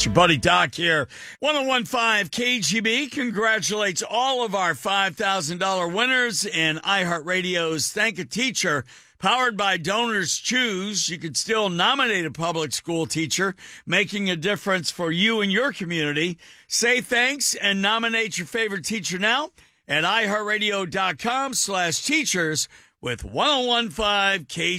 Your buddy Doc here. 1015 KGB congratulates all of our $5,000 winners in iHeartRadio's Thank a Teacher, powered by Donors Choose. You can still nominate a public school teacher, making a difference for you and your community. Say thanks and nominate your favorite teacher now at iHeartRadio.com/teachers with 1015 KGB.